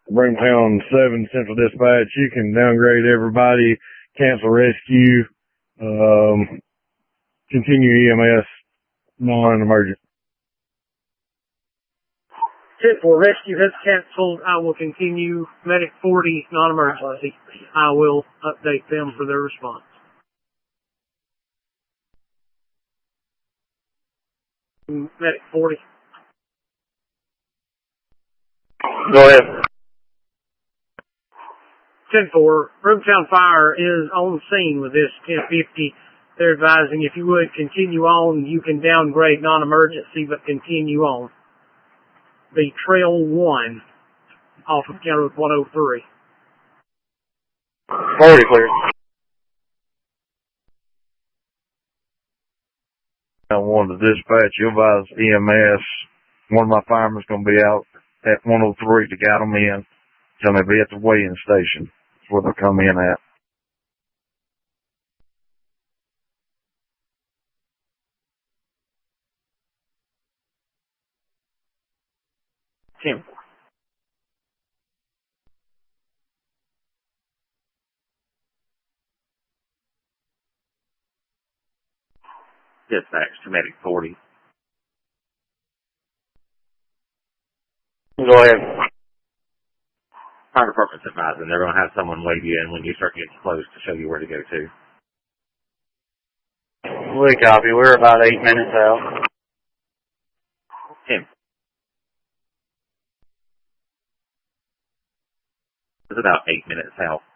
Brimtown 7 Central Dispatch. You can downgrade everybody, cancel rescue, continue EMS, non-emergent. 10-4, rescue has canceled. I will continue medic 40, non-emergency. I will update them for their response. Medic 40. Go ahead. 10-4, Brimtown Fire is on scene with this 1050. They're advising if you would continue on, you can downgrade non-emergency, but continue on. The Trail 1 off of County Road 103. 40 clear. I wanted to dispatch, you advise EMS. One of my firemen's going to be out at 103 to guide them in. Tell me to be at the weigh-in station. That's where they'll come in at. Tim. Dispatch to medic 40. Go ahead. Fire department's advising they're going to have someone wave you in when you start getting close to show you where to go to. We copy. We're about 8 minutes out. Tim. It's about 8 minutes out.